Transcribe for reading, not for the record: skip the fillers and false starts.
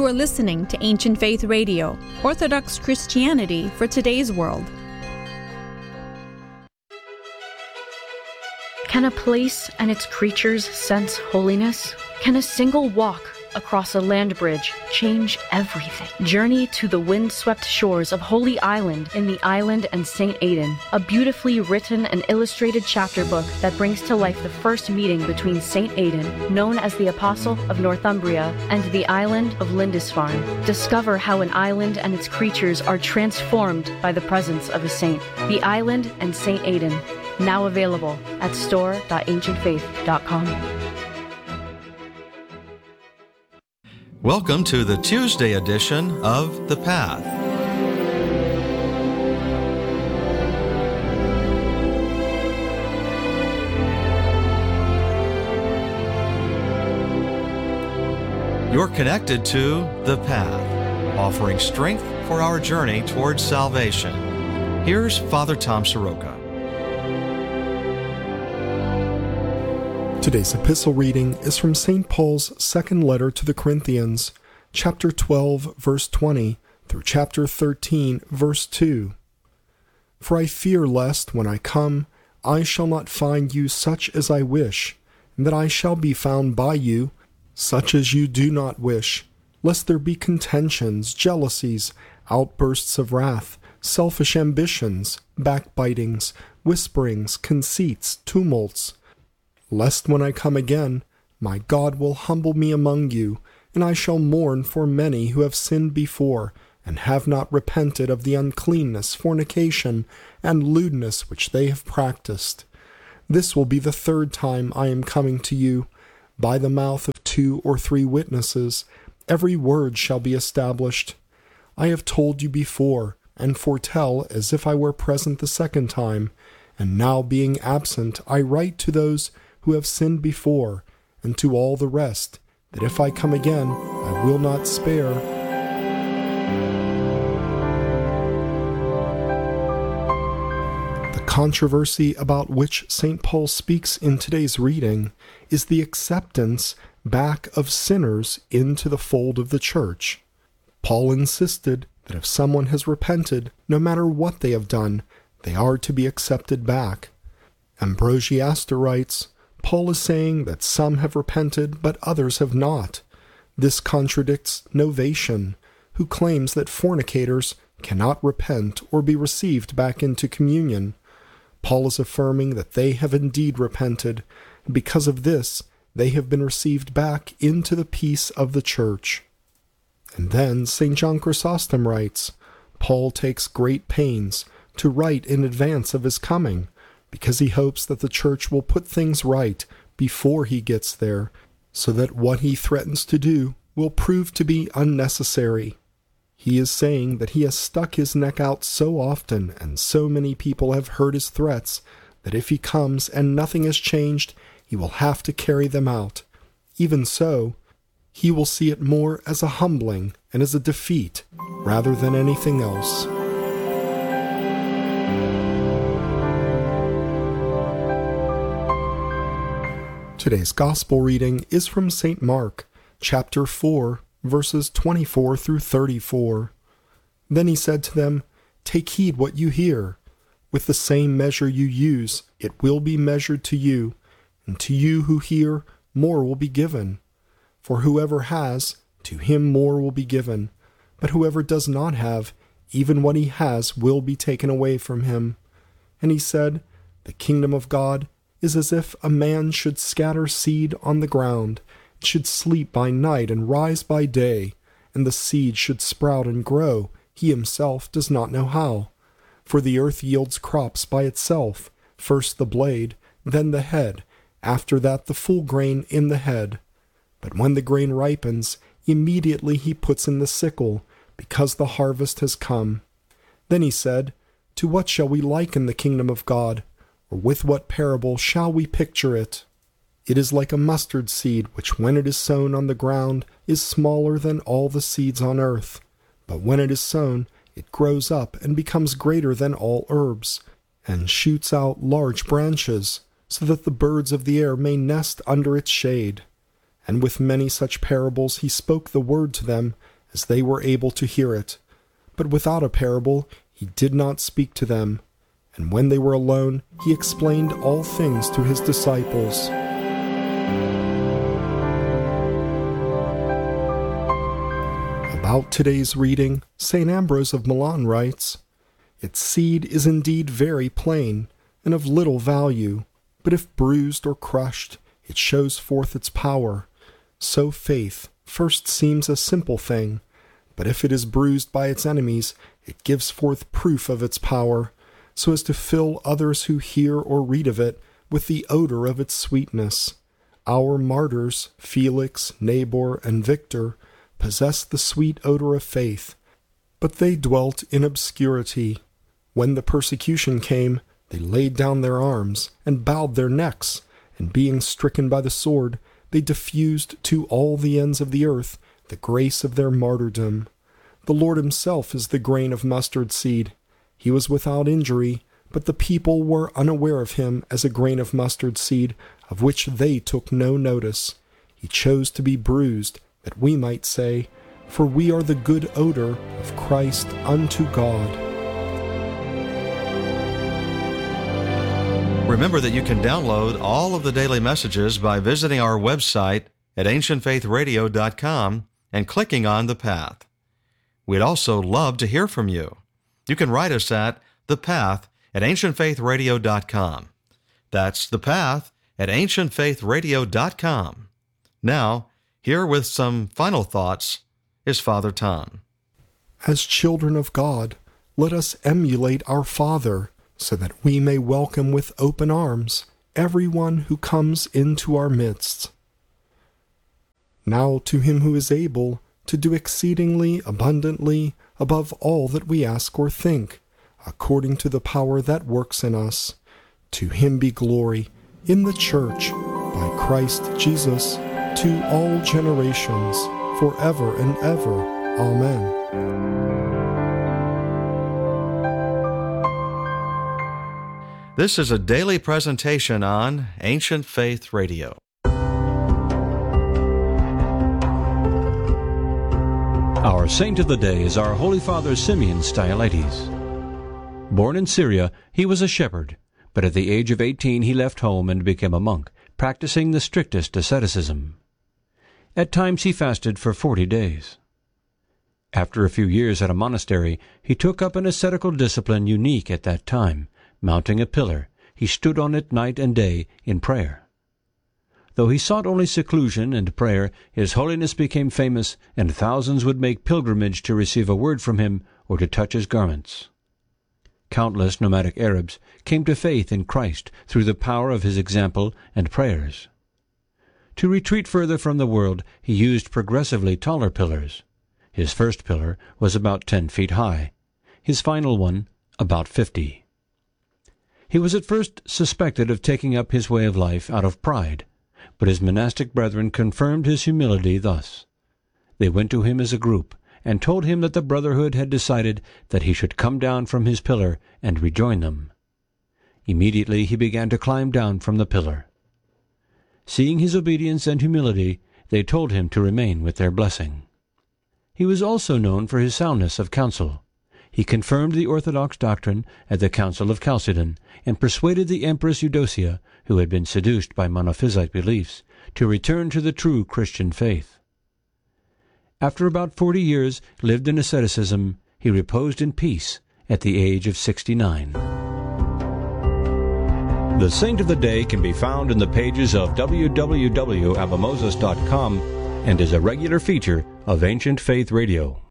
are listening to Ancient Faith Radio, Orthodox Christianity for today's world. Can a place and its creatures sense holiness? Can a single walk across a land bridge change everything? Journey to the wind-swept shores of Holy Island in the Island and St. Aidan, a beautifully written and illustrated chapter book that brings to life the first meeting between St. Aidan, known as the Apostle of Northumbria, and the island of Lindisfarne. Discover how an island and its creatures are transformed by the presence of a saint. The Island and St. Aidan, now available at store.ancientfaith.com. Welcome to the Tuesday edition of The Path. You're connected to The Path, offering strength for our journey towards salvation. Here's Father Tom Soroka. Today's epistle reading is from St. Paul's second letter to the Corinthians, chapter 12, verse 20, through chapter 13, verse 2. For I fear lest, when I come, I shall not find you such as I wish, and that I shall be found by you such as you do not wish, lest there be contentions, jealousies, outbursts of wrath, selfish ambitions, backbitings, whisperings, conceits, tumults, lest when I come again, my God will humble me among you, and I shall mourn for many who have sinned before, and have not repented of the uncleanness, fornication, and lewdness which they have practiced. This will be the third time I am coming to you. By the mouth of 2 or 3 witnesses, every word shall be established. I have told you before, and foretell as if I were present the second time, and now being absent, I write to those who have sinned before, and to all the rest, that if I come again, I will not spare. The controversy about which St. Paul speaks in today's reading is the acceptance back of sinners into the fold of the church. Paul insisted that if someone has repented, no matter what they have done, they are to be accepted back. Ambrosiaster writes, Paul is saying that some have repented, but others have not. This contradicts Novatian, who claims that fornicators cannot repent or be received back into communion. Paul is affirming that they have indeed repented, and because of this, they have been received back into the peace of the church. And then St. John Chrysostom writes, Paul takes great pains to write in advance of his coming, because he hopes that the church will put things right before he gets there, so that what he threatens to do will prove to be unnecessary. He is saying that he has stuck his neck out so often, and so many people have heard his threats, that if he comes and nothing has changed, he will have to carry them out. Even so, he will see it more as a humbling and as a defeat, rather than anything else. Today's Gospel reading is from St. Mark, chapter 4, verses 24 through 34. Then he said to them, Take heed what you hear. With the same measure you use, it will be measured to you, and to you who hear, more will be given. For whoever has, to him more will be given, but whoever does not have, even what he has will be taken away from him. And he said, The kingdom of God is as if a man should scatter seed on the ground, should sleep by night and rise by day, and the seed should sprout and grow, he himself does not know how. For the earth yields crops by itself, first the blade, then the head, after that the full grain in the head. But when the grain ripens, immediately he puts in the sickle, because the harvest has come. Then he said, To what shall we liken the kingdom of God? Or with what parable shall we picture it? It is like a mustard seed, which when it is sown on the ground is smaller than all the seeds on earth. But when it is sown, it grows up and becomes greater than all herbs, and shoots out large branches, so that the birds of the air may nest under its shade. And with many such parables he spoke the word to them, as they were able to hear it. But without a parable he did not speak to them. And when they were alone, he explained all things to his disciples. About today's reading, St. Ambrose of Milan writes, "Its seed is indeed very plain, and of little value, but if bruised or crushed, it shows forth its power. So faith first seems a simple thing, but if it is bruised by its enemies, it gives forth proof of its power, so as to fill others who hear or read of it with the odor of its sweetness. Our martyrs, Felix, Nabor, and Victor, possessed the sweet odor of faith, but they dwelt in obscurity. When the persecution came, they laid down their arms and bowed their necks, and being stricken by the sword, they diffused to all the ends of the earth the grace of their martyrdom. The Lord himself is the grain of mustard seed. He was without injury, but the people were unaware of him as a grain of mustard seed, of which they took no notice. He chose to be bruised, that we might say, for we are the good odor of Christ unto God." Remember that you can download all of the daily messages by visiting our website at ancientfaithradio.com and clicking on The Path. We'd also love to hear from you. You can write us at The Path at ancientfaithradio.com. That's The Path at ancientfaithradio.com. Now, here with some final thoughts is Father Tom. As children of God, let us emulate our Father, so that we may welcome with open arms everyone who comes into our midst. Now to him who is able to do exceedingly abundantly above all that we ask or think, according to the power that works in us, to him be glory in the Church, by Christ Jesus, to all generations, forever and ever. Amen. This is a daily presentation on Ancient Faith Radio. Our saint of the day is our Holy Father Simeon Stylites. Born in Syria, he was a shepherd, but at the age of 18 he left home and became a monk, practicing the strictest asceticism. At times he fasted for 40 days. After a few years at a monastery, he took up an ascetical discipline unique at that time. Mounting a pillar, he stood on it night and day in prayer. Though he sought only seclusion and prayer, his holiness became famous, and thousands would make pilgrimage to receive a word from him or to touch his garments. Countless nomadic Arabs came to faith in Christ through the power of his example and prayers. To retreat further from the world, he used progressively taller pillars. His first pillar was about 10 feet high, his final one about 50. He was at first suspected of taking up his way of life out of pride, but his monastic brethren confirmed his humility thus. They went to him as a group, and told him that the brotherhood had decided that he should come down from his pillar and rejoin them. Immediately he began to climb down from the pillar. Seeing his obedience and humility, they told him to remain with their blessing. He was also known for his soundness of counsel. He confirmed the orthodox doctrine at the Council of Chalcedon, and persuaded the Empress Eudocia, who had been seduced by Monophysite beliefs, to return to the true Christian faith. After about 40 years lived in asceticism, he reposed in peace at the age of 69. The Saint of the Day can be found in the pages of www.abimoses.com and is a regular feature of Ancient Faith Radio.